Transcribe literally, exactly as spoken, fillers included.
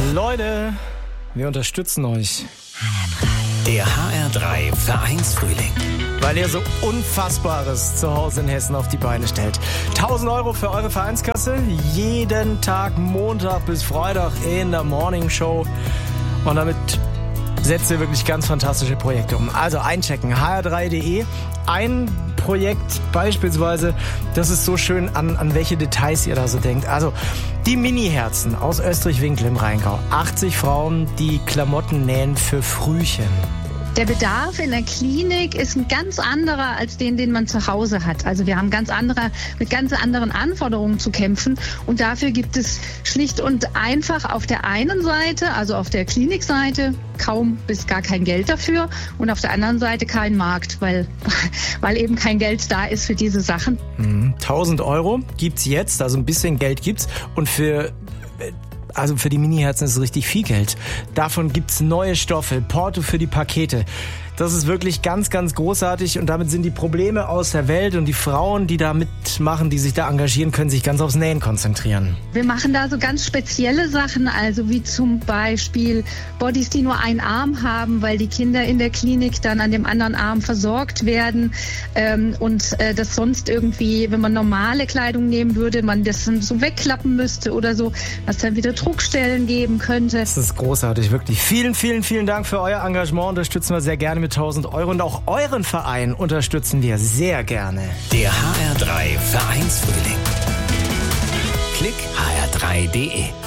Leute, wir unterstützen euch. Der H R drei Vereinsfrühling. Weil ihr so Unfassbares zu Hause in Hessen auf die Beine stellt. tausend Euro für eure Vereinskasse. Jeden Tag Montag bis Freitag in der Morning Show. Und damit setzt ihr wirklich ganz fantastische Projekte um. Also einchecken, h r drei punkt d e. Ein Projekt beispielsweise, das ist so schön, an, an welche Details ihr da so denkt. Also die Mini-Herzen aus Österreich-Winkel im Rheingau. achtzig Frauen, die Klamotten nähen für Frühchen. Der Bedarf in der Klinik ist ein ganz anderer als den, den man zu Hause hat. Also wir haben ganz andere, mit ganz anderen Anforderungen zu kämpfen. Und dafür gibt es schlicht und einfach auf der einen Seite, also auf der Klinikseite, kaum bis gar kein Geld dafür. Und auf der anderen Seite kein Markt, weil, weil eben kein Geld da ist für diese Sachen. tausend Euro gibt's jetzt, also ein bisschen Geld gibt's. Und für... Also für die Mini-Herzen ist es richtig viel Geld. Davon gibt's neue Stoffe, Porto für die Pakete. Das ist wirklich ganz, ganz großartig und damit sind die Probleme aus der Welt und die Frauen, die da mitmachen, die sich da engagieren, können sich ganz aufs Nähen konzentrieren. Wir machen da so ganz spezielle Sachen, also wie zum Beispiel Bodies, die nur einen Arm haben, weil die Kinder in der Klinik dann an dem anderen Arm versorgt werden ähm, und äh, das sonst irgendwie, wenn man normale Kleidung nehmen würde, man das dann so wegklappen müsste oder so, was dann wieder Druckstellen geben könnte. Das ist großartig, wirklich. Vielen, vielen, vielen Dank für euer Engagement. Unterstützen wir sehr gerne mit tausend Euro und auch euren Verein unterstützen wir sehr gerne. Der H R drei Vereinsfrühling. Klick h r drei punkt d e.